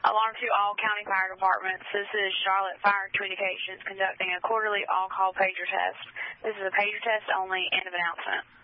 Alarm to all county fire departments. This is Charlotte Fire Communications conducting a quarterly all-call pager test. This is a pager test only. End of announcement.